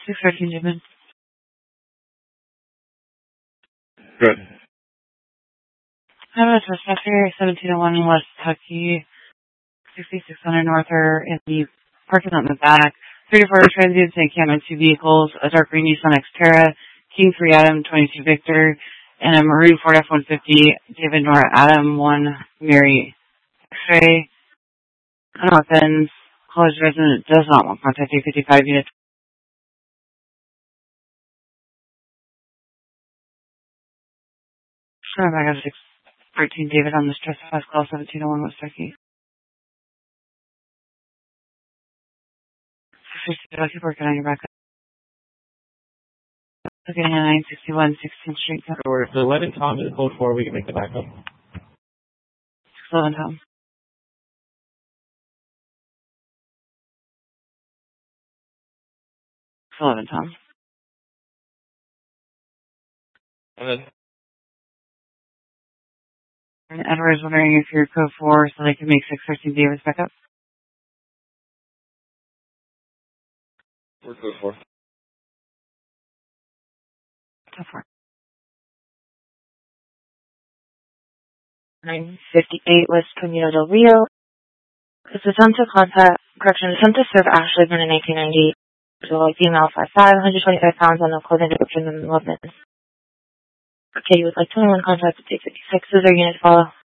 613 David. Good. How about Suspector 1701 West Tucky, 6600 North or in the parking lot in the back. 34 transients and cam and 2 vehicles, a dark green Nissan Xterra, King 3 Adam 22 Victor, and a maroon Ford F-150, David Nora Adam 1 Mary X-ray. Weapons, college resident does not want contact 855 unit. Sure, back up 613 David on the stress fast call 1701 West Tucky. 650, keep working on your backup. Looking at 961 16th Street. Or if the 11 Tom is code 4, we can make the backup. 611 Tom. 611 Tom. And then And Edward is wondering if you're code 4 so they can make 613 David's backup. we're code 4. Code 4. 958 West Camino del Rio. It's attempt to serve Ashley born in 1990. So a female 5'5", 125 pounds on the clothing description and weapons. Okay, you would like 21 contact at 856. Is there unit follow?